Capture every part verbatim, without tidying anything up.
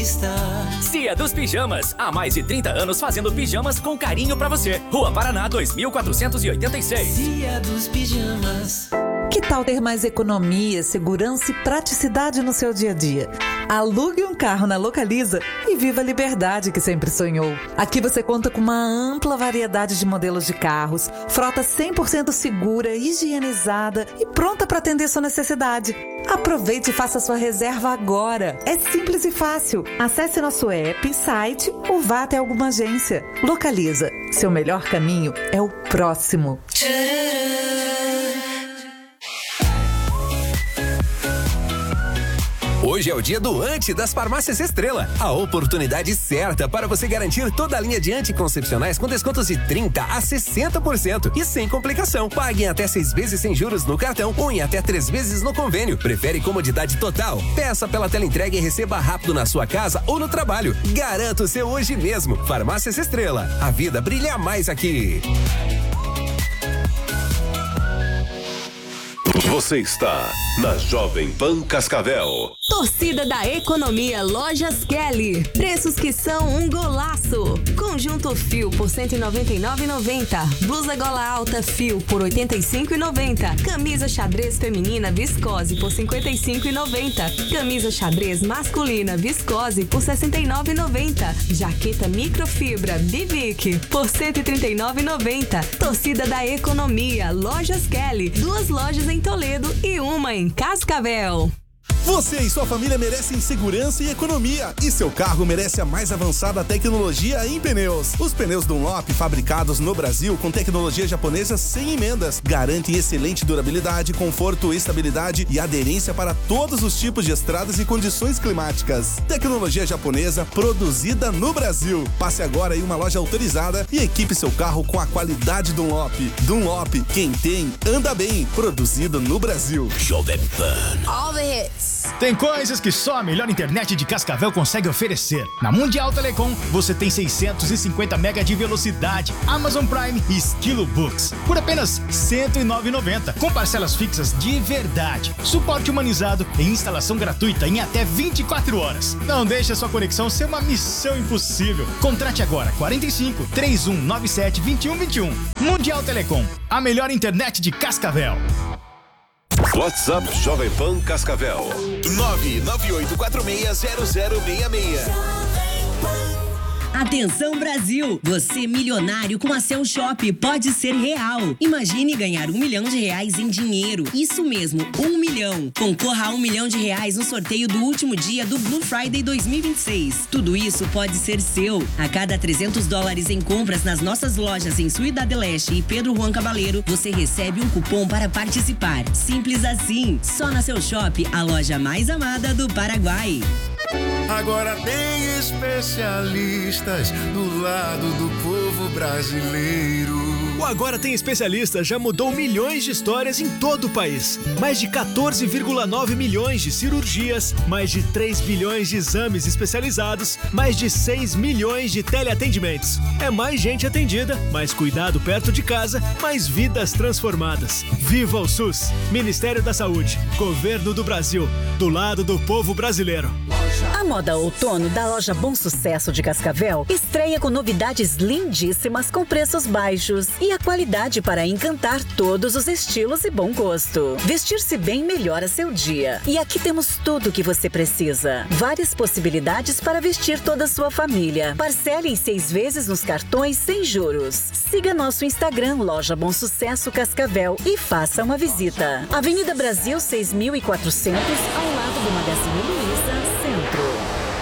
está. Cia dos Pijamas, há mais de trinta anos fazendo pijamas com carinho pra você. Rua Paraná dois mil quatrocentos e oitenta e seis. Cia dos Pijamas. Que tal ter mais economia, segurança e praticidade no seu dia a dia? Alugue um carro na Localiza e viva a liberdade que sempre sonhou. Aqui você conta com uma ampla variedade de modelos de carros, frota cem por cento segura, higienizada e pronta para atender sua necessidade. Aproveite e faça sua reserva agora. É simples e fácil. Acesse nosso app, site ou vá até alguma agência. Localiza. Seu melhor caminho é o próximo. Hoje é o dia do Anti das Farmácias Estrela. A oportunidade certa para você garantir toda a linha de anticoncepcionais com descontos de trinta a sessenta por cento e sem complicação. Pague em até seis vezes sem juros no cartão ou em até três vezes no convênio. Prefere comodidade total? Peça pela teleentrega e receba rápido na sua casa ou no trabalho. Garanta o seu hoje mesmo. Farmácias Estrela. A vida brilha mais aqui. Você está na Jovem Pan Cascavel. Torcida da Economia Lojas Kelly. Preços que são um golaço. Conjunto fio por cento e noventa e nove reais e noventa centavos. Blusa gola alta fio por oitenta e cinco reais e noventa centavos. Camisa xadrez feminina viscose por cinquenta e cinco reais e noventa centavos. Camisa xadrez masculina viscose por sessenta e nove reais e noventa centavos. Jaqueta microfibra Bivic por cento e trinta e nove reais e noventa centavos. Torcida da Economia Lojas Kelly. Duas lojas em Toledo e uma em Cascavel. Você e sua família merecem segurança e economia. E seu carro merece a mais avançada tecnologia em pneus. Os pneus Dunlop, fabricados no Brasil com tecnologia japonesa sem emendas, garantem excelente durabilidade, conforto, estabilidade e aderência para todos os tipos de estradas e condições climáticas. Tecnologia japonesa produzida no Brasil. Passe agora em uma loja autorizada e equipe seu carro com a qualidade Dunlop. Dunlop, quem tem, anda bem. Produzido no Brasil. Jovem Pan. All the hits. Tem coisas que só a melhor internet de Cascavel consegue oferecer. Na Mundial Telecom, você tem seiscentos e cinquenta mega de velocidade, Amazon Prime e Estilo Books, por apenas cento e nove reais e noventa centavos, com parcelas fixas de verdade, suporte humanizado e instalação gratuita em até vinte e quatro horas. Não deixe a sua conexão ser uma missão impossível. Contrate agora quarenta e cinco, trinta e um, noventa e sete, vinte e um vinte e um. Mundial Telecom, a melhor internet de Cascavel. WhatsApp Jovem Pan Cascavel. nove nove oito quatro seis zero zero seis seis. Atenção Brasil, você milionário com a Seu Shop pode ser real. Imagine ganhar um milhão de reais em dinheiro. Isso mesmo, um milhão. Concorra a um milhão de reais no sorteio do último dia do Blue Friday dois mil e vinte e seis. Tudo isso pode ser seu. A cada trezentos dólares em compras nas nossas lojas em Cidade Leste e Pedro Juan Cabaleiro, você recebe um cupom para participar. Simples assim. Só na Seu Shop, a loja mais amada do Paraguai. Agora tem especialistas do lado do povo brasileiro. O Agora Tem Especialista já mudou milhões de histórias em todo o país. Mais de quatorze vírgula nove milhões de cirurgias, mais de três bilhões de exames especializados, mais de seis milhões de teleatendimentos. É mais gente atendida, mais cuidado perto de casa, mais vidas transformadas. Viva o SUS! Ministério da Saúde, Governo do Brasil, do lado do povo brasileiro. A moda outono da loja Bom Sucesso de Cascavel estreia com novidades lindíssimas com preços baixos e a qualidade para encantar todos os estilos e bom gosto. Vestir-se bem melhora seu dia. E aqui temos tudo o que você precisa. Várias possibilidades para vestir toda a sua família. Parcele em seis vezes nos cartões sem juros. Siga nosso Instagram, Loja Bom Sucesso Cascavel, e faça uma visita. Avenida Brasil seis mil e quatrocentos, ao lado do Magazine Luiza, Centro.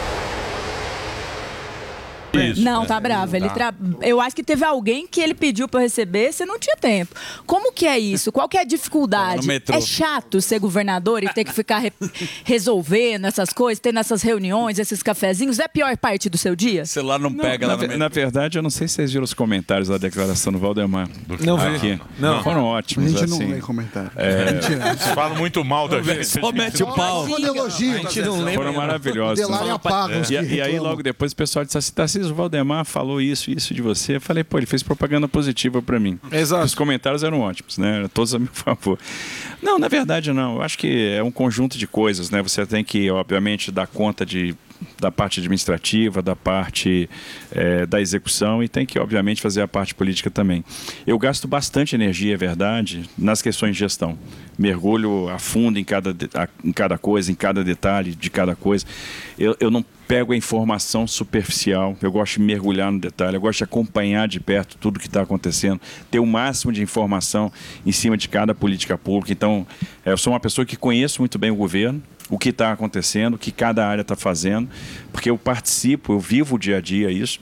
Isso, não, tá bravo. Ele tra... Eu acho que teve alguém que ele pediu pra eu receber, você não tinha tempo. Como que é isso? Qual que é a dificuldade? É chato ser governador e ter que ficar re... resolvendo essas coisas, tendo essas reuniões, esses cafezinhos? É a pior parte do seu dia? O celular não, não pega na, lá no na verdade, eu não sei se vocês viram os comentários da declaração do Valdemar. Do não aqui. Não. não. Foram ótimos. A gente assim. não lê comentário. É... Eles falam muito mal da gente. Só mete o pau. Elogio, a gente não lembra. Foram maravilhosos. É. E, e aí, logo depois, o pessoal disse assim, Tarcísio, o Valdemar falou isso, isso de você. Eu falei, pô, ele fez propaganda positiva pra mim. Exato. Os comentários eram ótimos, né? Todos a meu favor. Não, na verdade, não. Eu acho que é um conjunto de coisas, né? Você tem que, obviamente, dar conta de da parte administrativa, da parte é, da execução e tem que, obviamente, fazer a parte política também. Eu gasto bastante energia, é verdade, nas questões de gestão. Mergulho a fundo em cada, em cada coisa, em cada detalhe de cada coisa. Eu, eu não pego a informação superficial, eu gosto de mergulhar no detalhe, eu gosto de acompanhar de perto tudo que está acontecendo, ter o máximo de informação em cima de cada política pública. Então, eu sou uma pessoa que conheço muito bem o governo, o que está acontecendo, o que cada área está fazendo, porque eu participo, eu vivo o dia a dia isso,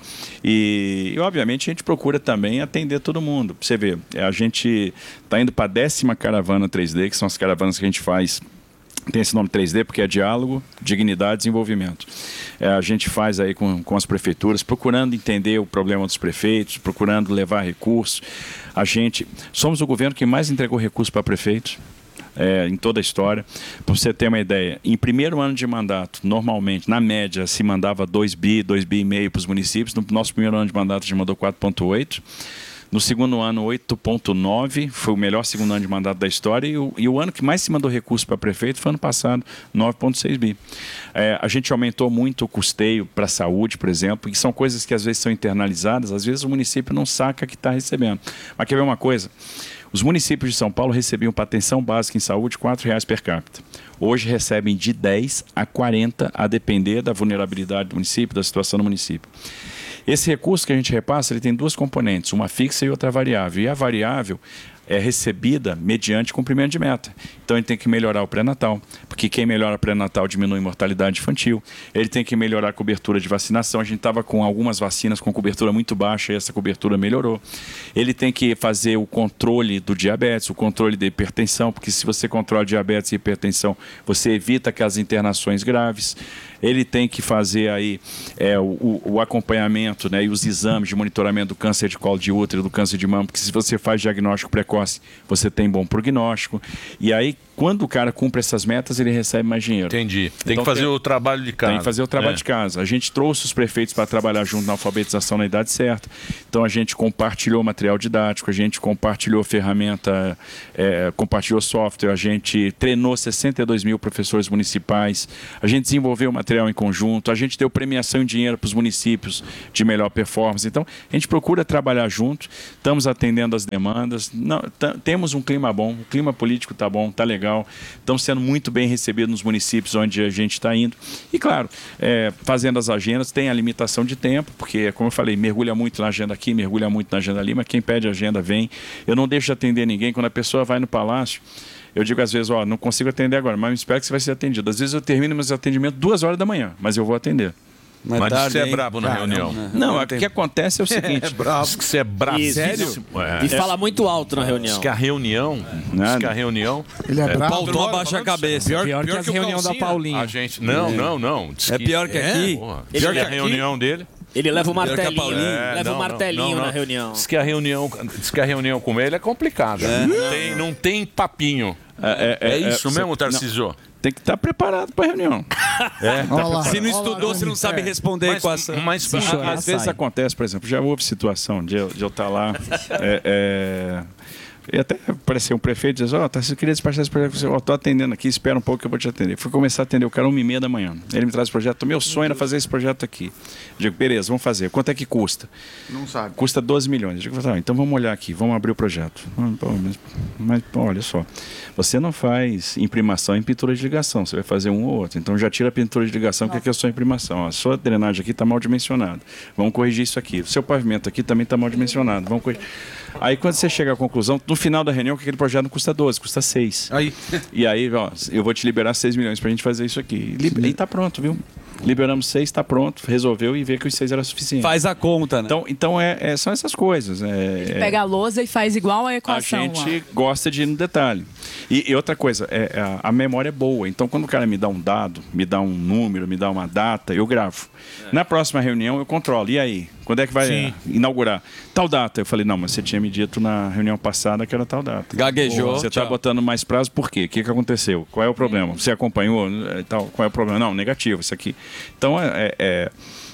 e, e obviamente a gente procura também atender todo mundo. Você vê, a gente está indo para a décima caravana três D, que são as caravanas que a gente faz. Tem esse nome três D porque é diálogo, dignidade e desenvolvimento. É, a gente faz aí com, com as prefeituras, procurando entender o problema dos prefeitos, procurando levar recursos. A gente, somos o governo que mais entregou recursos para prefeitos. É, em toda a história. Para você ter uma ideia, em primeiro ano de mandato, normalmente, na média, se mandava dois bi, dois bi e meio para os municípios. No nosso primeiro ano de mandato, a gente mandou quatro vírgula oito. No segundo ano, oito vírgula nove, foi o melhor segundo ano de mandato da história, e o, e o ano que mais se mandou recurso para prefeito foi ano passado, nove vírgula seis bi. É, a gente aumentou muito o custeio para a saúde, por exemplo, que são coisas que às vezes são internalizadas, às vezes o município não saca que está recebendo. Mas quer ver uma coisa? Os municípios de São Paulo recebiam para atenção básica em saúde quatro reais per capita. Hoje recebem de dez a quarenta, a depender da vulnerabilidade do município, da situação do município. Esse recurso que a gente repassa, ele tem duas componentes, uma fixa e outra variável. E a variável é recebida mediante cumprimento de meta. Então ele tem que melhorar o pré-natal, porque quem melhora o pré-natal diminui a mortalidade infantil. Ele tem que melhorar a cobertura de vacinação. A gente estava com algumas vacinas com cobertura muito baixa e essa cobertura melhorou. Ele tem que fazer o controle do diabetes, o controle da hipertensão, porque se você controla diabetes e hipertensão, você evita aquelas internações graves. Ele tem que fazer aí é, o, o acompanhamento, né, e os exames de monitoramento do câncer de colo de útero, do câncer de mama, porque se você faz diagnóstico precoce, você tem bom prognóstico. E aí, quando o cara cumpre essas metas, ele recebe mais dinheiro. Entendi. Tem então, que fazer tem, o trabalho de casa. Tem que fazer o trabalho é. de casa. A gente trouxe os prefeitos para trabalhar junto na alfabetização na idade certa. Então, a gente compartilhou material didático, a gente compartilhou ferramenta, é, compartilhou software, a gente treinou sessenta e dois mil professores municipais, a gente desenvolveu material em conjunto, a gente deu premiação em dinheiro para os municípios de melhor performance. Então, a gente procura trabalhar junto, estamos atendendo as demandas, não, temos um clima bom, o clima político está bom, está legal, estamos sendo muito bem recebidos nos municípios onde a gente está indo. E, claro, é, fazendo as agendas, tem a limitação de tempo, porque, como eu falei, mergulha muito na agenda aqui, mergulha muito na agenda ali, mas quem pede agenda vem. Eu não deixo de atender ninguém. Quando a pessoa vai no palácio, eu digo às vezes, ó, não consigo atender agora, mas espero que você vai ser atendido. Às vezes eu termino meus atendimentos duas horas da manhã, mas eu vou atender. Mas, mas tarde, você é brabo na Caramba. reunião. Não, não, o que acontece é o seguinte. É brabo. Diz que você é brabo. Sério? É. E fala muito alto na reunião. Diz que a reunião... Diz que a reunião... Ele é, é brabo. O Paulton abaixa a cabeça. Pior, pior, pior que, que a reunião da Paulinha. A gente... Não, é. não, não. Diz é que... pior que aqui? É? Pior que a reunião dele... Ele leva o martelinho, é, leva não, o martelinho não, não, na não. reunião. Diz que a reunião, diz que a reunião com ele é complicada. É. Não, tem, não tem papinho. É, é, é, é isso mesmo, Tarcísio? Tem que estar preparado para a reunião. É. Lá, se não estudou, você não sabe responder mas, a equação. Mas, mas chorar, às vezes sai. Acontece, por exemplo, já houve situação de eu, de eu estar lá... é, é... E até apareceu um prefeito e diz, ó, oh, tá, se eu queria despachar esse projeto, eu estou atendendo aqui, espera um pouco que eu vou te atender. Fui começar a atender o cara uma e meia da manhã. Ele me traz o projeto, meu sonho era fazer esse projeto aqui. Eu digo, beleza, vamos fazer. Quanto é que custa? Não sabe. Custa doze milhões. Eu digo, tá, então vamos olhar aqui, vamos abrir o projeto. Mas, mas pô, olha só, você não faz imprimação em pintura de ligação, você vai fazer um ou outro. Então já tira a pintura de ligação, que aqui é só imprimação. A sua drenagem aqui está mal dimensionada. Vamos corrigir isso aqui. O seu pavimento aqui também está mal dimensionado. Vamos corrigir. Aí quando você chega à conclusão, no final da reunião, que aquele projeto não custa doze, custa seis. Aí. E aí, ó, eu vou te liberar seis milhões pra gente fazer isso aqui. E aí tá pronto, viu? Liberamos seis, tá pronto, resolveu e vê que os seis era suficiente. Faz a conta, né? Então, então é, é, são essas coisas. É, Ele pega a lousa e faz igual a equação. A gente ó. gosta de ir no detalhe. E, e outra coisa, é, a, a memória é boa. Então, quando o cara me dá um dado, me dá um número, me dá uma data, eu gravo. É. Na próxima reunião, eu controlo. E aí? Quando é que vai Sim. inaugurar? Tal data. Eu falei, não, mas você tinha me dito na reunião passada que era tal data. Gaguejou. Você está botando mais prazo por quê? O que, que aconteceu? Qual é o problema? Você acompanhou? Tal, qual é o problema? Não, negativo, isso aqui. Então, é, é,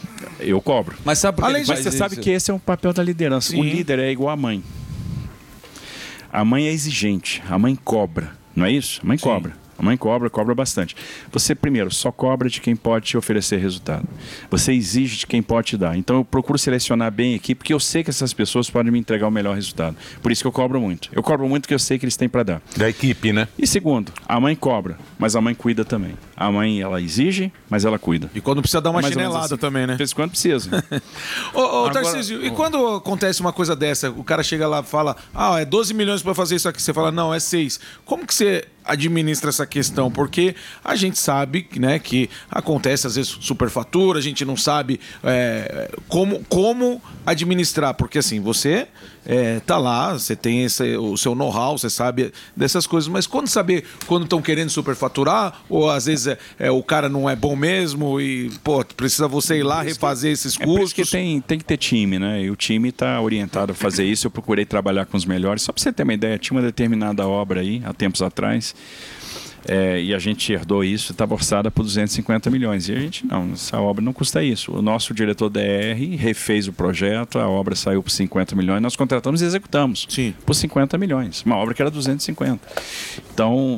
eu cobro. Mas sabe por que Mas você sabe que esse é um papel da liderança. Sim. O líder é igual a mãe. A mãe é exigente, a mãe cobra. Não é isso? A mãe Sim. cobra. A mãe cobra, cobra bastante. Você, primeiro, só cobra de quem pode te oferecer resultado. Você exige de quem pode te dar. Então, eu procuro selecionar bem a equipe, porque eu sei que essas pessoas podem me entregar o melhor resultado. Por isso que eu cobro muito. Eu cobro muito porque eu sei que eles têm para dar. Da equipe, né? E segundo, a mãe cobra, mas a mãe cuida também. A mãe, ela exige, mas ela cuida. E quando precisa dar uma É mais ou menos chinelada assim. também, né? De vez em quando precisa. Ô, ô Agora- Tarcísio, e quando acontece uma coisa dessa, o cara chega lá e fala, ah, é doze milhões para fazer isso aqui, você fala, não, é seis. Como que você administra essa questão? Porque a gente sabe, né, que acontece às vezes superfatura, a gente não sabe é, como, como administrar, porque assim, você é, tá lá, você tem esse, o seu know-how, você sabe dessas coisas, mas quando saber quando estão querendo superfaturar, ou às vezes é, é, o cara não é bom mesmo e, pô, precisa você ir lá refazer esses É por custos. isso que tem, tem que ter time, né? E o time está orientado a fazer isso. Eu procurei trabalhar com os melhores. Só para você ter uma ideia, tinha uma determinada obra aí, há tempos atrás, é, e a gente herdou isso, estava orçada por duzentos e cinquenta milhões. E a gente, não, essa obra não custa isso. O nosso diretor D R refez o projeto, a obra saiu por cinquenta milhões, nós contratamos e executamos Sim. por cinquenta milhões. Uma obra que era duzentos e cinquenta. Então...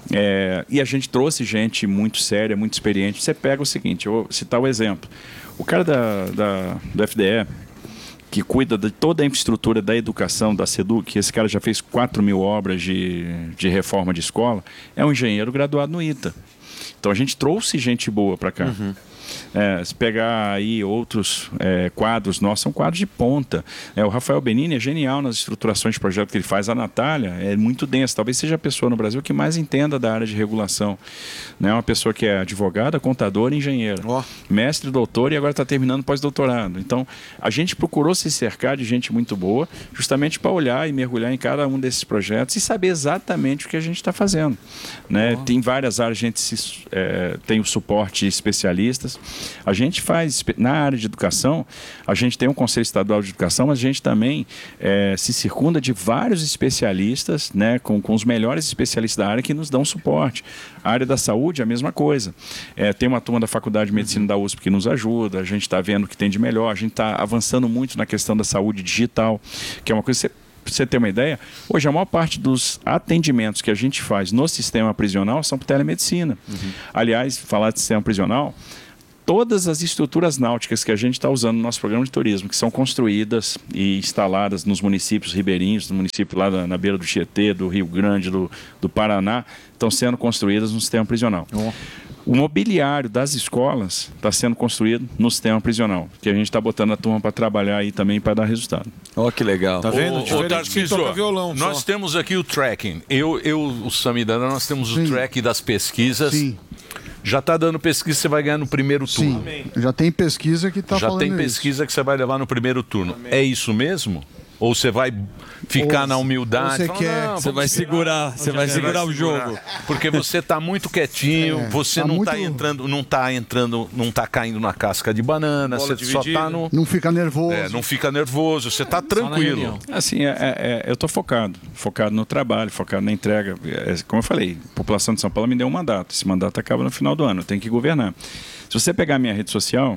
É, e a gente trouxe gente muito séria, muito experiente. Você pega o seguinte, eu vou citar o exemplo. O cara da, da, do F D E, que cuida de toda a infraestrutura da educação, da SEDUC, esse cara já fez quatro mil obras de, de reforma de escola, é um engenheiro graduado no ITA. Então a gente trouxe gente boa para cá. Uhum. É, se pegar aí outros é, quadros nossos, são quadros de ponta. É, o Rafael Benini é genial nas estruturações de projeto que ele faz. A Natália é muito densa. Talvez seja a pessoa no Brasil que mais entenda da área de regulação. Né? Uma pessoa que é advogada, contadora e engenheira. Oh. Mestre, doutor e agora está terminando pós-doutorado. Então, a gente procurou se cercar de gente muito boa, justamente para olhar e mergulhar em cada um desses projetos e saber exatamente o que a gente está fazendo. Né? Oh. Tem várias áreas, a gente se, é, tem o suporte de especialistas. A gente faz, na área de educação, a gente tem um Conselho Estadual de Educação, mas a gente também é, se circunda de vários especialistas, né, com, com os melhores especialistas da área que nos dão suporte. A área da saúde é a mesma coisa. É, tem uma turma da Faculdade de Medicina da U S P que nos ajuda, a gente está vendo o que tem de melhor, a gente está avançando muito na questão da saúde digital, que é uma coisa que você... Para você ter uma ideia, hoje a maior parte dos atendimentos que a gente faz no sistema prisional são por telemedicina. Uhum. Aliás, falar de sistema prisional, todas as estruturas náuticas que a gente está usando no nosso programa de turismo, que são construídas e instaladas nos municípios ribeirinhos, no município lá na, na beira do Tietê, do Rio Grande, do, do Paraná, estão sendo construídas no sistema prisional. Oh. O mobiliário das escolas está sendo construído no sistema prisional, que a gente está botando a turma para trabalhar aí também para dar resultado. Ó, oh, que legal. Tá vendo? Ô, ô, Tarcísio, violão, nós só. temos aqui o tracking. Eu, eu o Samidana, nós temos Sim. o track das pesquisas. Sim. Já está dando pesquisa, você vai ganhar no primeiro turno. Sim. Já tem pesquisa que está falando Já tem pesquisa isso. que você vai levar no primeiro turno. Amém. É isso mesmo? Ou você vai ficar ou, na humildade? Você fala, quer, você vai segurar, você vai segurar o jogo. Porque você está muito quietinho, é, você tá não está muito... entrando, não está entrando, não está caindo na casca de banana, Bola você dividida. Só está no. Não fica nervoso. É, não fica nervoso, você está é, tranquilo. Assim, é, é, eu estou focado, focado no trabalho, focado na entrega. É, como eu falei, a população de São Paulo me deu um mandato. Esse mandato acaba no final do ano, eu tenho que governar. Se você pegar a minha rede social,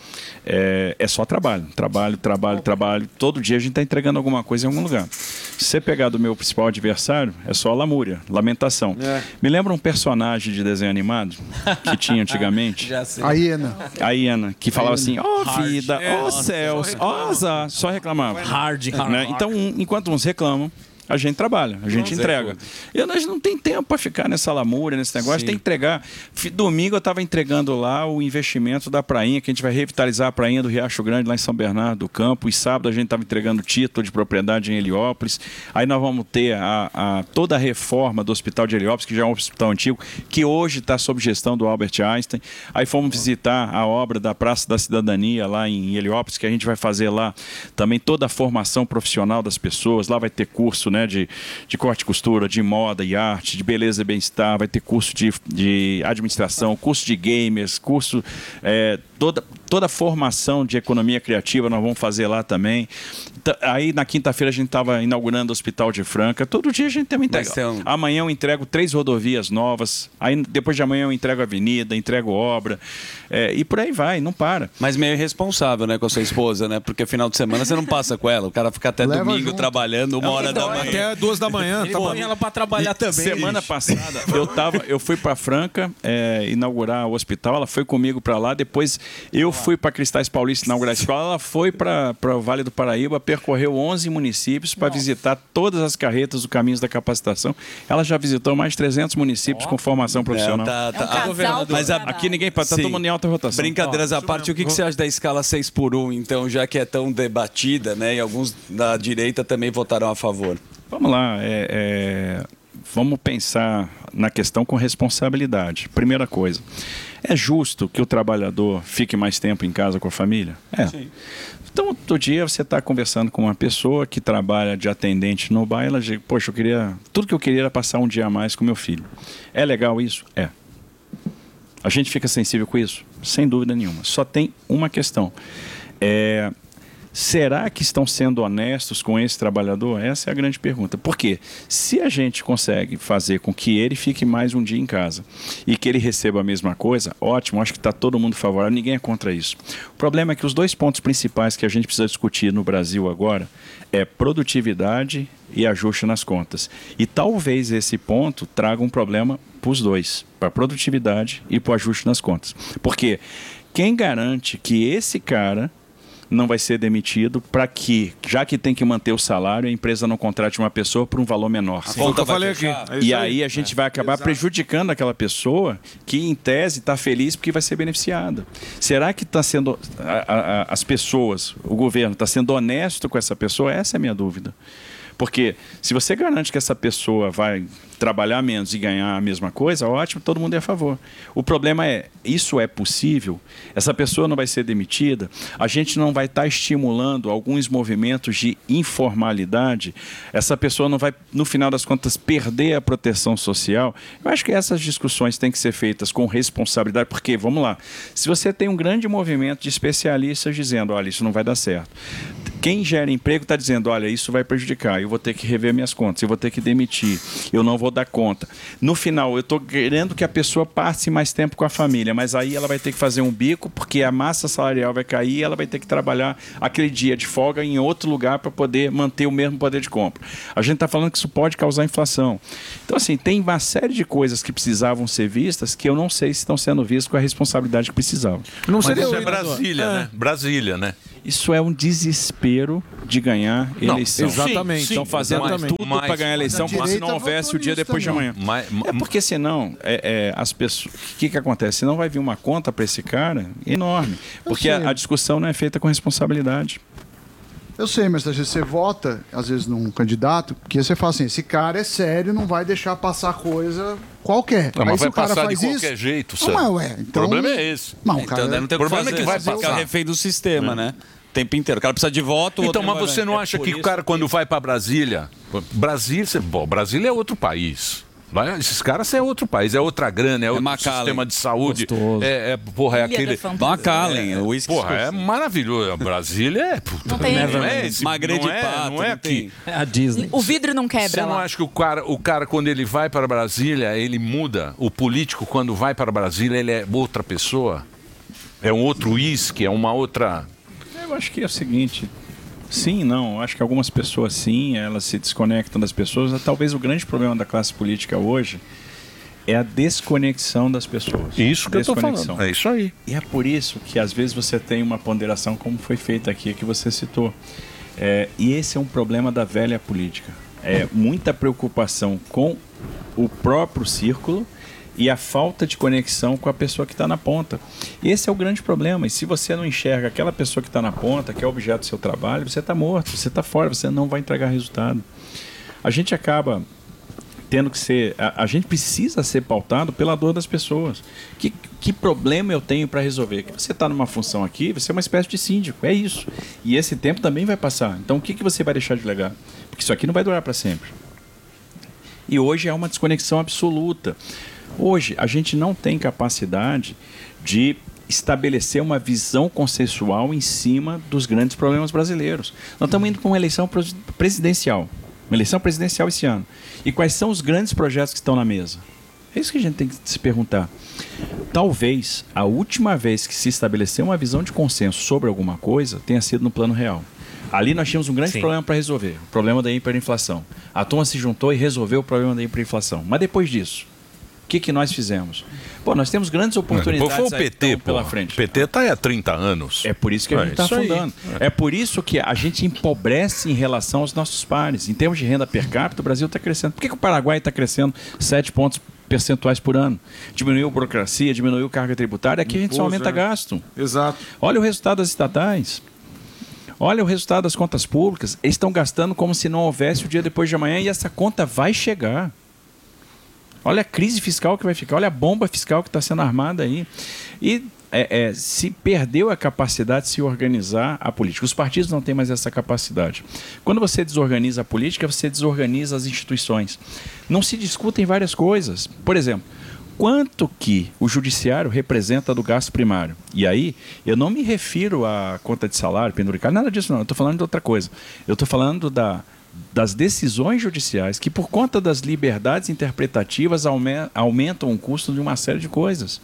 É, é só trabalho, trabalho, trabalho, trabalho. Todo dia a gente está entregando alguma coisa em algum lugar. Se você pegar do meu principal adversário, é só lamúria, lamentação. É. Me lembra um personagem de desenho animado que tinha antigamente? A hiena. A hiena, que falava assim, ó oh, vida, ó oh, céus, ó oh, azar, só reclamava. Hard, hard, né? Então, um, enquanto uns reclamam, a gente trabalha, a gente Nossa, entrega. E a gente não tem tempo para ficar nessa lamúria, nesse negócio, Sim. tem que entregar. Domingo eu estava entregando lá o investimento da prainha, que a gente vai revitalizar a prainha do Riacho Grande, lá em São Bernardo do Campo. E sábado a gente estava entregando título de propriedade em Heliópolis. Aí nós vamos ter a, a, toda a reforma do Hospital de Heliópolis, que já é um hospital antigo, que hoje está sob gestão do Albert Einstein. Aí fomos visitar a obra da Praça da Cidadania, lá em Heliópolis, que a gente vai fazer lá também toda a formação profissional das pessoas. Lá vai ter curso, né? Né, de, de corte e costura, de moda e arte, de beleza e bem-estar, vai ter curso de, de administração, curso de gamers, curso, é, toda, toda toda a formação de economia criativa nós vamos fazer lá também. Aí na quinta-feira a gente estava inaugurando o Hospital de Franca. Todo dia a gente tem uma entrega. Um... Amanhã eu entrego três rodovias novas. Aí depois de amanhã eu entrego avenida, entrego obra. É, e por aí vai, não para. Mas meio irresponsável, né, com a sua esposa, né? Porque final de semana você não passa com ela. O cara fica até Leva domingo junto. trabalhando, uma hora da manhã. Até duas da manhã. Ele põe ela para trabalhar também. Semana gente. passada eu, tava, eu fui para Franca é, inaugurar o hospital. Ela foi comigo para lá. Depois eu fui para Cristais Paulista inaugurar a escola. Ela foi para o Vale do Paraíba, percorreu onze municípios para visitar todas as carretas do Caminhos da Capacitação. Ela já visitou mais de trezentos municípios oh. com formação profissional. É, tá, tá. É um casal, mas a, aqui ninguém está todo mundo em alta rotação. Brincadeiras à parte, o que, que você acha da escala seis por um, então, já que é tão debatida, né? E alguns da direita também votaram a favor. Vamos lá, é, é, vamos pensar na questão com responsabilidade. Primeira coisa, é justo que o trabalhador fique mais tempo em casa com a família? É. Sim. Então, outro dia você está conversando com uma pessoa que trabalha de atendente no bar e ela diz, poxa, eu queria, tudo que eu queria era passar um dia a mais com meu filho. É legal isso? É. A gente fica sensível com isso? Sem dúvida nenhuma. Só tem uma questão. É, será que estão sendo honestos com esse trabalhador? Essa é a grande pergunta. Por quê? Se a gente consegue fazer com que ele fique mais um dia em casa e que ele receba a mesma coisa, ótimo, acho que está todo mundo favorável, ninguém é contra isso. O problema é que os dois pontos principais que a gente precisa discutir no Brasil agora é produtividade e ajuste nas contas. E talvez esse ponto traga um problema para os dois, para a produtividade e para o ajuste nas contas. Porque quem garante que esse cara não vai ser demitido para que, já que tem que manter o salário, a empresa não contrate uma pessoa por um valor menor. A conta eu falei aqui. É e aí a gente é. vai acabar Exato. prejudicando aquela pessoa que, em tese, está feliz porque vai ser beneficiada. Será que está sendo a, a, as pessoas, o governo, está sendo honesto com essa pessoa? Essa é a minha dúvida. Porque se você garante que essa pessoa vai trabalhar menos e ganhar a mesma coisa, ótimo, todo mundo é a favor. O problema é, isso é possível? Essa pessoa não vai ser demitida? A gente não vai estar estimulando alguns movimentos de informalidade? Essa pessoa não vai, no final das contas, perder a proteção social? Eu acho que essas discussões têm que ser feitas com responsabilidade, porque, vamos lá, se você tem um grande movimento de especialistas dizendo, olha, isso não vai dar certo. Quem gera emprego está dizendo, olha, isso vai prejudicar, eu vou ter que rever minhas contas, eu vou ter que demitir, eu não vou dar conta. No final, eu estou querendo que a pessoa passe mais tempo com a família, mas aí ela vai ter que fazer um bico, porque a massa salarial vai cair e ela vai ter que trabalhar aquele dia de folga em outro lugar para poder manter o mesmo poder de compra. A gente está falando que isso pode causar inflação. Então, assim, tem uma série de coisas que precisavam ser vistas que eu não sei se estão sendo vistas com a responsabilidade que precisavam. Não seria isso é Brasília, é. né? Brasília, né? Isso é um desespero de ganhar eleição. Não, exatamente. Estão fazendo exatamente. tudo para ganhar a eleição como se não houvesse o dia depois de amanhã. Mas, é porque senão, é, é, as pessoas. O que, que acontece? Senão vai vir uma conta para esse cara enorme. Porque a, a discussão não é feita com responsabilidade. Eu sei, mas às vezes você vota, às vezes, num candidato, porque você fala assim, esse cara é sério, não vai deixar passar coisa qualquer. Não, mas aí, vai se o cara passar faz de qualquer isso, jeito, não, mas, ué, então... O problema é esse. Não, então, cara, não tem o problema é que vai passar. Ficar refém do sistema, é. né? O tempo inteiro. O cara precisa de voto. Então, mas você não acha que o cara, quando vai para Brasília... Brasília, bom, Brasília é outro país. Esses caras é outro país, é outra grana, é, é outro Macallen. sistema de saúde. É, é, porra, é aquele. Macallen, é, o uísque. Porra, é maravilhoso. Brasília é. Puta, não, tem não é esse. Magre de não é, pato, não é aqui. É a Disney. O vidro não quebra. Você não lá. acha que o cara, o cara, quando ele vai para Brasília, ele muda? O político, quando vai para Brasília, ele é outra pessoa? É um outro uísque, é uma outra. Eu acho que é o seguinte. Sim, não. Acho que algumas pessoas sim, elas se desconectam das pessoas. Talvez o grande problema da classe política hoje é a desconexão das pessoas. Isso que eu estou falando. É isso aí. E é por isso que às vezes você tem uma ponderação como foi feita aqui, que você citou. É, e esse é um problema da velha política. É muita preocupação com o próprio círculo e a falta de conexão com a pessoa que está na ponta. Esse é o grande problema. E se você não enxerga aquela pessoa que está na ponta, que é objeto do seu trabalho, você está morto, você está fora, você não vai entregar resultado. A gente acaba tendo que ser... A, a gente precisa ser pautado pela dor das pessoas. Que, que problema eu tenho para resolver? Que você está numa função aqui, você é uma espécie de síndico, é isso. E esse tempo também vai passar. Então o que, que você vai deixar de legar? Porque isso aqui não vai durar para sempre. E hoje é uma desconexão absoluta. Hoje, a gente não tem capacidade de estabelecer uma visão consensual em cima dos grandes problemas brasileiros. Nós estamos indo para uma eleição presidencial, uma eleição presidencial esse ano. E quais são os grandes projetos que estão na mesa? É isso que a gente tem que se perguntar. Talvez a última vez que se estabeleceu uma visão de consenso sobre alguma coisa tenha sido no Plano Real. Ali nós tínhamos um grande Sim. problema para resolver, o problema da hiperinflação. A turma se juntou e resolveu o problema da hiperinflação. Mas depois disso, o que, que nós fizemos? Pô, nós temos grandes oportunidades foi o P T, pela frente. O P T está aí há trinta anos. É por isso que a gente está é afundando. É por isso que a gente empobrece em relação aos nossos pares. Em termos de renda per capita, o Brasil está crescendo. Por que, que o Paraguai está crescendo sete pontos percentuais por ano? Diminuiu a burocracia, diminuiu a carga tributária. Aqui a gente só aumenta gasto. Exato. Olha o resultado das estatais. Olha o resultado das contas públicas. Eles estão gastando como se não houvesse o dia depois de amanhã e essa conta vai chegar. Olha a crise fiscal que vai ficar, olha a bomba fiscal que está sendo armada aí. E é, é, se perdeu a capacidade de se organizar a política. Os partidos não têm mais essa capacidade. Quando você desorganiza a política, você desorganiza as instituições. Não se discutem várias coisas. Por exemplo, quanto que o judiciário representa do gasto primário? E aí, eu não me refiro à conta de salário, penduricário, nada disso não. Eu estou falando de outra coisa. Eu estou falando da... das decisões judiciais que, por conta das liberdades interpretativas, aume- aumentam o custo de uma série de coisas.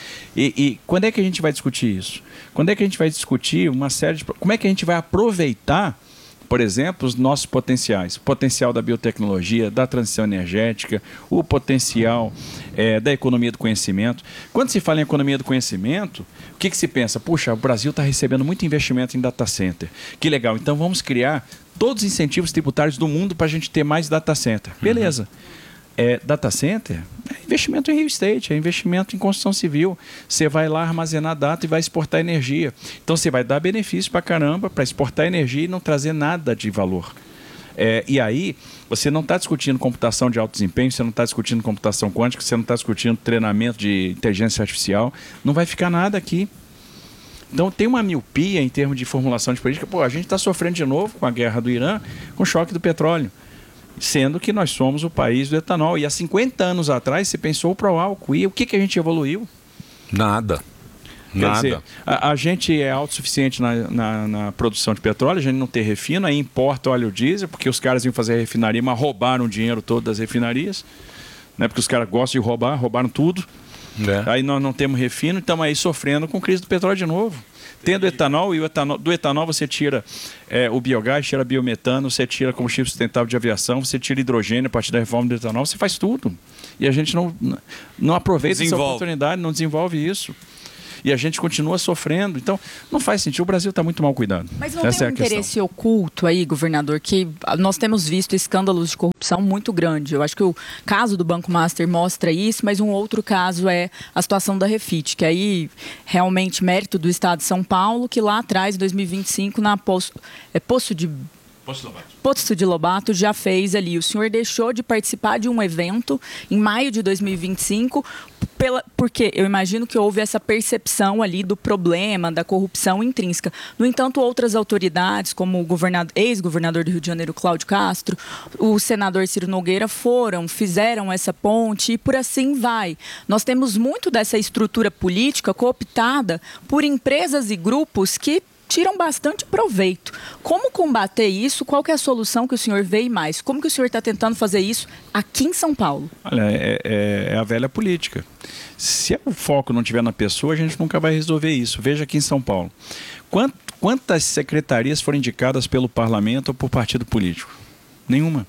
E, e quando é que a gente vai discutir isso? Quando é que a gente vai discutir uma série de... Como é que a gente vai aproveitar, por exemplo, os nossos potenciais? O potencial da biotecnologia, da transição energética, o potencial é, da economia do conhecimento. Quando se fala em economia do conhecimento, o que, que se pensa? Puxa, o Brasil está recebendo muito investimento em data center. Que legal, então vamos criar todos os incentivos tributários do mundo para a gente ter mais data center. Beleza. Uhum. É, data center é investimento em real estate, é investimento em construção civil. Você vai lá armazenar data e vai exportar energia. Então você vai dar benefício para caramba para exportar energia e não trazer nada de valor. É, e aí você não está discutindo computação de alto desempenho, você não está discutindo computação quântica, você não está discutindo treinamento de inteligência artificial. Não vai ficar nada aqui. Então tem uma miopia em termos de formulação de política. Pô, a gente está sofrendo de novo com a guerra do Irã, com o choque do petróleo. Sendo que nós somos o país do etanol. E há cinquenta anos atrás se pensou para o álcool. E o que, que a gente evoluiu? Nada. Quer Nada. dizer, a, a gente é autossuficiente na, na, na produção de petróleo, a gente não tem refino, aí importa óleo diesel, porque os caras iam fazer a refinaria, mas roubaram o dinheiro todo das refinarias, né? Porque os caras gostam de roubar, roubaram tudo. É. Aí nós não temos refino, estamos aí sofrendo com crise do petróleo de novo. Tendo etanol, e o etanol, do etanol você tira é, o biogás, tira biometano, você tira combustível sustentável de aviação, você tira hidrogênio a partir da reforma do etanol, você faz tudo. E a gente não, não aproveita desenvolve. essa oportunidade, não desenvolve isso. E a gente continua sofrendo. Então, não faz sentido. O Brasil está muito mal cuidado. Mas não Essa tem é um a questão. interesse oculto aí, governador, que nós temos visto escândalos de corrupção muito grandes. Eu acho que o caso do Banco Master mostra isso, mas um outro caso é a situação da Refit, que aí realmente mérito do Estado de São Paulo, que lá atrás, em dois mil e vinte e cinco, na Poço, é, Poço de... Poço de Lobato. Poço de Lobato já fez ali. O senhor deixou de participar de um evento em maio de dois mil e vinte e cinco, pela, porque eu imagino que houve essa percepção ali do problema, da corrupção intrínseca. No entanto, outras autoridades, como o governador, ex-governador do Rio de Janeiro, Cláudio Castro, o senador Ciro Nogueira, foram, fizeram essa ponte e por assim vai. Nós temos muito dessa estrutura política cooptada por empresas e grupos que tiram bastante proveito. Como combater isso? Qual que é a solução que o senhor vê e mais? Como que o senhor está tentando fazer isso aqui em São Paulo? Olha, é, é, é a velha política. Se o foco não estiver na pessoa, a gente nunca vai resolver isso. Veja aqui em São Paulo. Quant, quantas secretarias foram indicadas pelo parlamento ou por partido político? Nenhuma.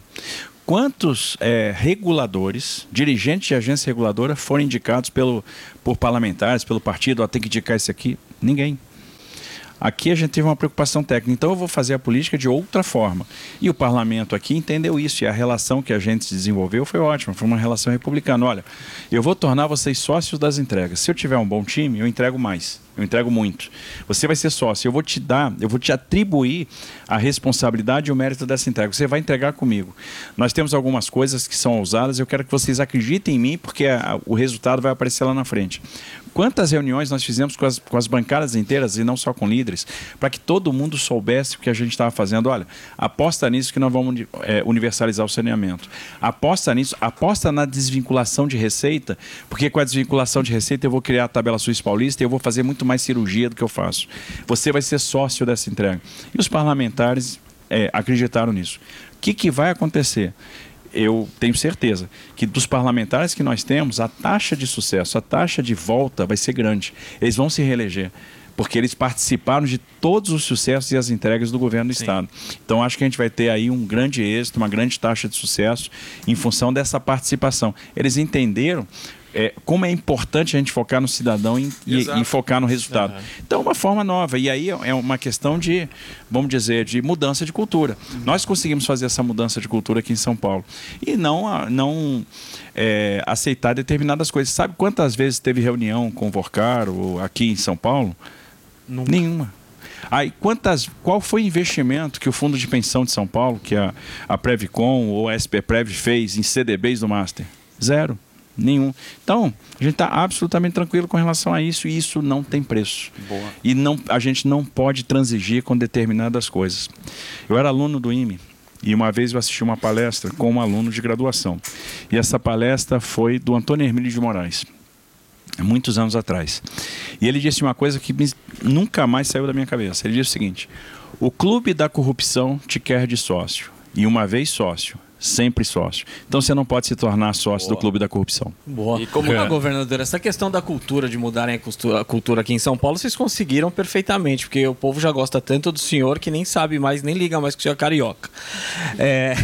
Quantos é, reguladores, dirigentes de agência reguladora foram indicados pelo, por parlamentares, pelo partido? Ó, tem que indicar esse aqui? Ninguém. Aqui a gente teve uma preocupação técnica, então eu vou fazer a política de outra forma. E o parlamento aqui entendeu isso, e a relação que a gente desenvolveu foi ótima, foi uma relação republicana. Olha, eu vou tornar vocês sócios das entregas. Se eu tiver um bom time, eu entrego mais, eu entrego muito. Você vai ser sócio, eu vou te dar, eu vou te atribuir a responsabilidade e o mérito dessa entrega. Você vai entregar comigo. Nós temos algumas coisas que são ousadas, eu quero que vocês acreditem em mim, porque a, o resultado vai aparecer lá na frente. Quantas reuniões nós fizemos com as, com as bancadas inteiras e não só com líderes, para que todo mundo soubesse o que a gente estava fazendo. Olha, aposta nisso que nós vamos é, universalizar o saneamento. Aposta nisso, aposta na desvinculação de receita, porque com a desvinculação de receita eu vou criar a tabela Suíça Paulista e eu vou fazer muito muito mais cirurgia do que eu faço. Você vai ser sócio dessa entrega. E os parlamentares é, acreditaram nisso. O que, que vai acontecer? Eu tenho certeza que dos parlamentares que nós temos, a taxa de sucesso, a taxa de volta vai ser grande. Eles vão se reeleger, porque eles participaram de todos os sucessos e as entregas do governo do Sim. Estado. Então, acho que a gente vai ter aí um grande êxito, uma grande taxa de sucesso em função dessa participação. Eles entenderam é, como é importante a gente focar no cidadão e, e, e focar no resultado. Uhum. Então, é uma forma nova. E aí é uma questão de, vamos dizer, de mudança de cultura. Uhum. Nós conseguimos fazer essa mudança de cultura aqui em São Paulo. E não... não é, aceitar determinadas coisas. Sabe quantas vezes teve reunião com o Vorcaro aqui em São Paulo? Nunca. Nenhuma. Aí, quantas, qual foi o investimento que o Fundo de Pensão de São Paulo, que a, a Previcon ou a S P Prev fez em C D Bs do Master? Zero. Nenhum. Então, a gente está absolutamente tranquilo com relação a isso e isso não tem preço. Boa. E não, a gente não pode transigir com determinadas coisas. Eu era aluno do I M E e uma vez eu assisti uma palestra com um aluno de graduação. E essa palestra foi do Antônio Hermílio de Moraes, muitos anos atrás. E ele disse uma coisa que nunca mais saiu da minha cabeça. Ele disse o seguinte: o clube da corrupção te quer de sócio. E uma vez sócio, sempre sócio. Então você não pode se tornar sócio Boa. do clube da corrupção. Boa. E como é. governador, essa questão da cultura, de mudarem a cultura aqui em São Paulo, vocês conseguiram perfeitamente, porque o povo já gosta tanto do senhor que nem sabe mais, nem liga mais que o senhor é carioca. É...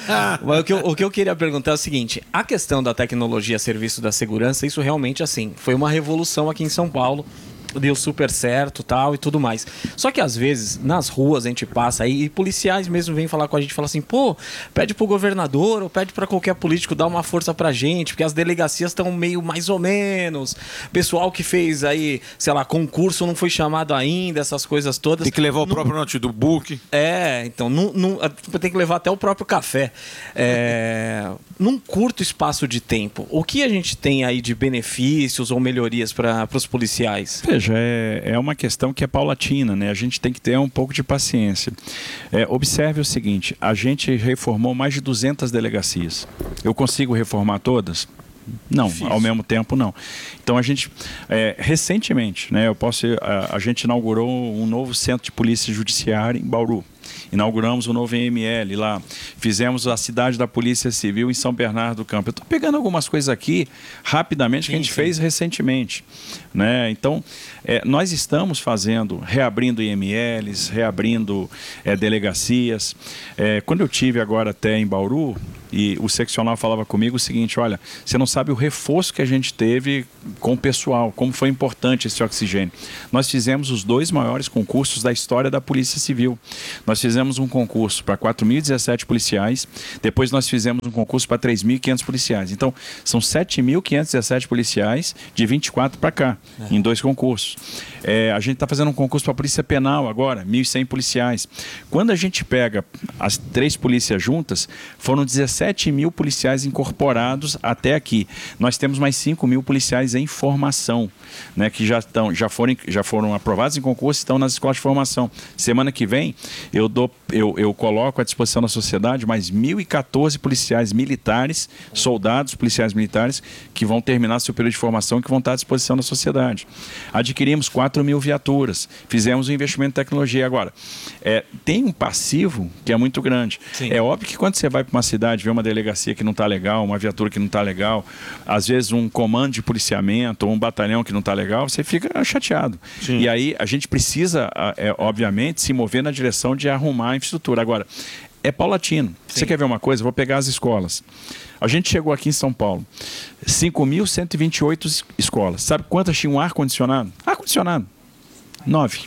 o, que eu, o que eu queria perguntar é o seguinte: a questão da tecnologia a serviço da segurança, isso realmente, assim, foi uma revolução aqui em São Paulo. Deu super certo, tal, e tudo mais. Só que às vezes, nas ruas a gente passa aí, e policiais mesmo vêm falar com a gente, falam assim: pô, pede pro governador ou pede pra qualquer político dar uma força pra gente, porque as delegacias estão meio mais ou menos. Pessoal que fez aí, sei lá, concurso não foi chamado ainda, essas coisas todas. Tem que levar o não... próprio notebook. É, então, não, não, tem que levar até o próprio café. É... Num curto espaço de tempo, o que a gente tem aí de benefícios ou melhorias para os policiais? Veja, é, é uma questão que é paulatina, né? A gente tem que ter um pouco de paciência. É, observe o seguinte: a gente reformou mais de duzentas delegacias. Eu consigo reformar todas? Não, Difícil. Ao mesmo tempo não. Então a gente, é, recentemente, né, eu posso, a, a gente inaugurou um novo centro de polícia judiciária em Bauru. Inauguramos o novo I M L lá, fizemos a cidade da Polícia Civil em São Bernardo do Campo. Eu estou pegando algumas coisas aqui rapidamente sim, que a gente sim. fez recentemente, né? Então, é, nós estamos fazendo, reabrindo I M Ls, reabrindo é, delegacias. É, quando eu tive agora até em Bauru, e o seccional falava comigo o seguinte: olha, você não sabe o reforço que a gente teve com o pessoal, como foi importante esse oxigênio. Nós fizemos os dois maiores concursos da história da Polícia Civil. Nós fizemos um concurso para quatro mil e dezessete policiais, depois nós fizemos um concurso para três mil e quinhentos policiais. Então, são sete mil quinhentos e dezessete policiais de vinte e quatro para cá, é. em dois concursos. É, a gente está fazendo um concurso para a Polícia Penal agora, mil e cem policiais. Quando a gente pega as três polícias juntas, foram dezessete mil policiais incorporados até aqui. Nós temos mais cinco mil policiais em formação, né, que já, estão, já, foram, já foram aprovados em concurso e estão nas escolas de formação. Semana que vem, eu, dou, eu, eu coloco à disposição da sociedade mais mil e quatorze policiais militares, soldados, policiais militares, que vão terminar seu período de formação e que vão estar à disposição da sociedade. Adquirimos quatro mil viaturas, fizemos um investimento em tecnologia. Agora, é, tem um passivo que é muito grande. Sim. É óbvio que quando você vai para uma cidade, vê uma delegacia que não está legal, uma viatura que não está legal, às vezes um comando de policiamento ou um batalhão que não está legal, você fica chateado. Sim. E aí a gente precisa, é, obviamente, se mover na direção de arrumar a infraestrutura. Agora, é paulatino. Sim. Você quer ver uma coisa? Vou pegar as escolas. A gente chegou aqui em São Paulo, cinco mil cento e vinte e oito escolas. Sabe quantas tinham ar-condicionado? Ar-condicionado. Nove.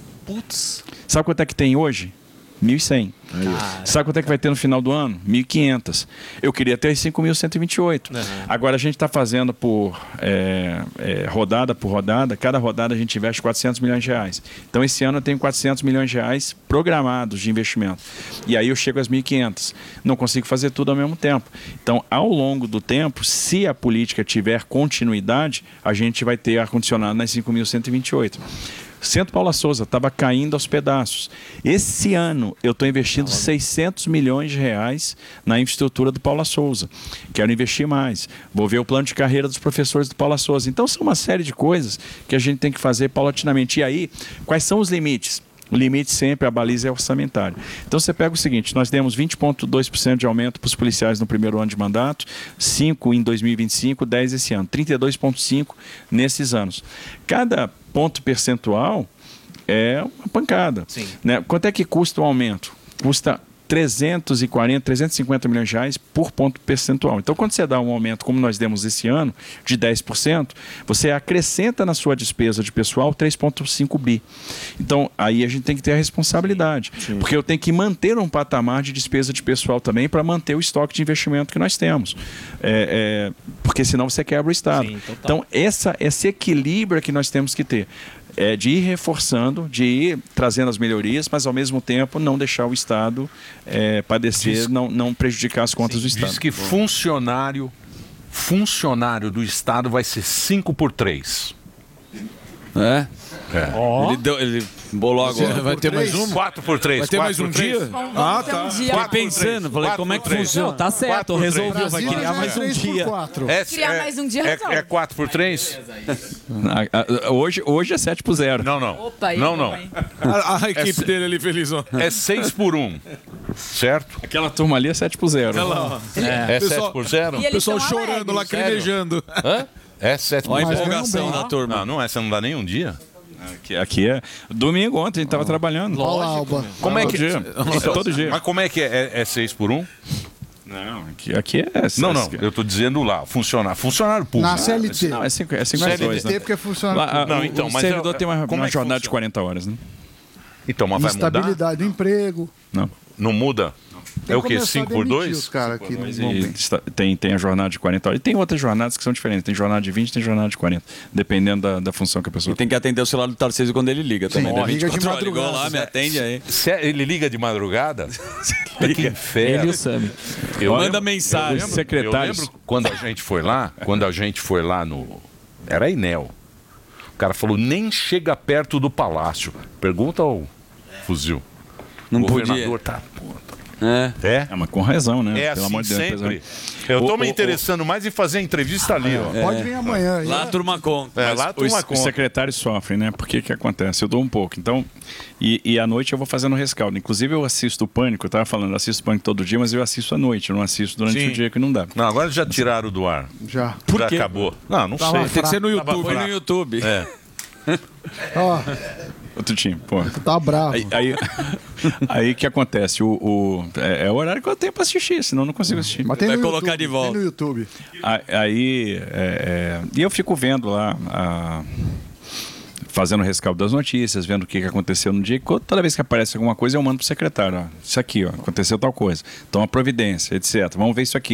Putz. Sabe quanto é que tem hoje? mil e cem. Cara. Sabe quanto é que vai ter no final do ano? mil e quinhentas. Eu queria ter cinco mil cento e vinte e oito. Uhum. Agora a gente está fazendo por é, é, rodada por rodada. Cada rodada a gente investe quatrocentos milhões de reais. Então esse ano eu tenho quatrocentos milhões de reais programados de investimento. E aí eu chego às mil e quinhentas. Não consigo fazer tudo ao mesmo tempo. Então, ao longo do tempo, se a política tiver continuidade, a gente vai ter ar-condicionado nas cinco mil cento e vinte e oito. Centro Paula Souza estava caindo aos pedaços. Esse ano eu estou investindo seiscentos milhões de reais na infraestrutura do Paula Souza. Quero investir mais. Vou ver o plano de carreira dos professores do Paula Souza. Então são uma série de coisas que a gente tem que fazer paulatinamente. E aí, quais são os limites? O limite sempre, a baliza é orçamentária. Então você pega o seguinte, nós demos vinte vírgula dois por cento de aumento para os policiais no primeiro ano de mandato, cinco por cento em dois mil e vinte e cinco, dez por cento esse ano, trinta e dois vírgula cinco por cento nesses anos. Cada ponto percentual é uma pancada. Sim. Né? Quanto é que custa o aumento? Custa trezentos e quarenta, trezentos e cinquenta milhões de reais por ponto percentual. Então, quando você dá um aumento, como nós demos esse ano, de dez por cento, você acrescenta na sua despesa de pessoal três vírgula cinco bi. Então, aí a gente tem que ter a responsabilidade. Sim. Porque eu tenho que manter um patamar de despesa de pessoal também para manter o estoque de investimento que nós temos. É, é, porque senão você quebra o Estado. Sim, então, essa, esse equilíbrio é que nós temos que ter. É de ir reforçando, de ir trazendo as melhorias, mas ao mesmo tempo não deixar o Estado é, padecer, diz, não, não prejudicar as contas sim, do Estado. Diz que funcionário, funcionário do Estado vai ser cinco por três. É? É. Oh. Ele, deu, ele bolou agora. Vai ter mais um? quatro por três. Vai ter mais um dia? Ah, tá. Fiquei pensando, falei, como é que funciona? Tá certo, resolveu, vai criar mais um dia. É, Criar mais um dia resolve. É quatro por três? Hoje, hoje é sete por zero. Não, não. Opa, aí, não, não. A, a equipe é, dele ali felizão. É seis por um, certo? Aquela turma ali é sete por zero. É, é sete por zero? O pessoal chorando, lacrimejando. Hã? É sete por zero. zero. Olha a empolgação da turma. Não, não é, você não dá nem um dia. Aqui, aqui é domingo, ontem a gente estava trabalhando. Lógico. Como é que... Todo dia. Então, todo dia. Mas como é que é? É, é seis por um? Não, aqui, aqui é... Não, não, eu estou dizendo lá, funcionário, funcionário público. Na C L T. Não, é cinco, é cinco C mais dois, L T né? porque é funcionário Lá, público. Não, então, o mas servidor eu- tem uma, como uma é que jornada de funciona? quarenta horas, né? Então, mas vai mudar? Estabilidade do emprego. Não. Não muda? É o quê? cinco por dois? Os cara aqui no E momento. está- tem, tem a jornada de quarenta horas. E tem outras jornadas que são diferentes. Tem jornada de vinte, tem jornada de quarenta. Dependendo da, da função que a pessoa E tem que atender o celular do Tarcísio quando ele liga também. Sim, né? liga de vinte e quatro horas, ligou madrugada. lá, me atende aí. Se é- ele liga de madrugada? Que inferno. Ele e o Sami. Eu Manda lembro- mensagem. Eu lembro, Secretários. eu lembro quando a gente foi lá, quando a gente foi lá no... Era a Enel. O cara falou, nem chega perto do palácio. Pergunta ao fuzil. Não o governador podia. tá... pô, É. É? É, mas com razão, né? É Pelo assim amor de Deus. sempre. depois- Eu tô O- me o- interessando mais em fazer a entrevista ali, ó. Pode vir amanhã. aí. Lá a turma conta. É, Mas lá a turma os, os conta. secretários sofrem, né? Por que que acontece? Eu dou um pouco. Então, e, e à noite eu vou fazendo rescaldo. Inclusive eu assisto o Pânico, eu tava falando, eu assisto o Pânico todo dia, mas eu assisto à noite, eu não assisto durante Sim. o dia que não dá. Não, agora já tiraram do ar. Já. Por já quê? acabou. Não, não Tava sei. Tem que ser no Tava YouTube. Foi no fraco. YouTube. É. Ó, Outro time, pô. tá bravo. Aí, aí, aí que acontece? O, o- é, é o horário que eu tenho pra assistir, senão eu não consigo assistir. Mas tem Vai no colocar YouTube, de volta. Tem no YouTube. Aí, aí, é, é, e eu fico vendo lá, a- fazendo o rescaldo das notícias, vendo o que que aconteceu no dia. Toda vez que aparece alguma coisa, eu mando pro secretário. Ó, isso aqui, ó, aconteceu tal coisa. Toma providência, etcétera. Vamos ver isso aqui.